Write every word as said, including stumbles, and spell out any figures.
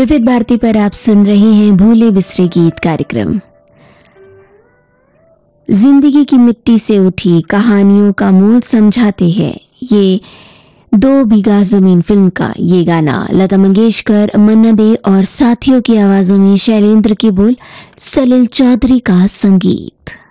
विविध भारती पर आप सुन रहे हैं भूले बिसरे गीत कार्यक्रम। जिंदगी की मिट्टी से उठी कहानियों का मूल समझाते हैं ये दो बीघा जमीन फिल्म का ये गाना। लता मंगेशकर, मन्ना डे और साथियों की आवाजों में शैलेंद्र के बोल, सलील चौधरी का संगीत।